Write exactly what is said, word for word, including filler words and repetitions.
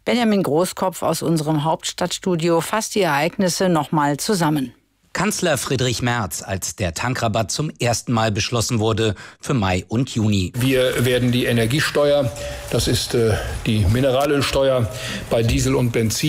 Benjamin Großkopf aus unserem Hauptstadtstudio fasst die Ereignisse nochmal zusammen. Kanzler Friedrich Merz, als der Tankrabatt zum ersten Mal beschlossen wurde für Mai und Juni. Wir werden die Energiesteuer, das ist äh, die Mineralölsteuer bei Diesel und Benzin,